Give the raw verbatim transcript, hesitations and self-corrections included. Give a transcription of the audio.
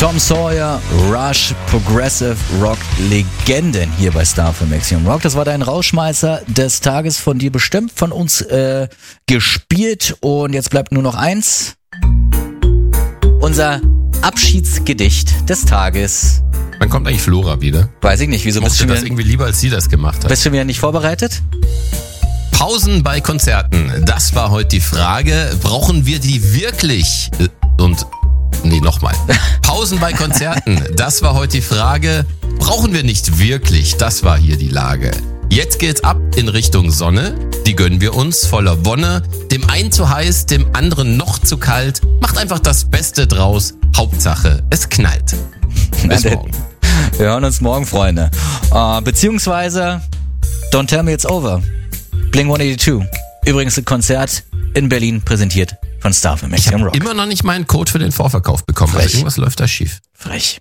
Tom Sawyer, Rush, Progressive Rock Legenden hier bei Star für Maximum Rock. Das war dein Rausschmeißer des Tages, von dir bestimmt, von uns äh, gespielt. Und jetzt bleibt nur noch eins. Unser Abschiedsgedicht des Tages. Wann kommt eigentlich Flora wieder? Weiß ich nicht, wieso ich bist du das wieder, irgendwie lieber, als sie das gemacht hat. Bist du wieder nicht vorbereitet? Pausen bei Konzerten, das war heute die Frage. Brauchen wir die wirklich? Und, nee, nochmal. Pausen bei Konzerten, das war heute die Frage. Brauchen wir nicht wirklich? Das war hier die Lage. Jetzt geht's ab in Richtung Sonne. Die gönnen wir uns voller Wonne. Dem einen zu heiß, dem anderen noch zu kalt. Macht einfach das Beste draus. Hauptsache, es knallt. Bis morgen. Wir hören uns morgen, Freunde. Uh, beziehungsweise, Don't Tell Me It's Over. Blink one eighty-two. Übrigens ein Konzert in Berlin, präsentiert von Star für Maximum Rock. Ich habe immer noch nicht meinen Code für den Vorverkauf bekommen. Frech. Also irgendwas läuft da schief. Frech.